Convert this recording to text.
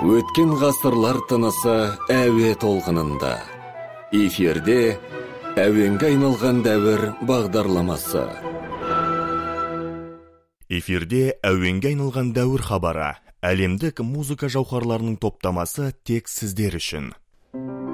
Өткен ғасырлар тынысы әуе толқынында. Эфирде әуенге айналған дәуір бағдарламасы. Эфирде әуенге айналған дәуір хабары. Әлемдік музыка жауһарларының топтамасы тек сіздер үшін.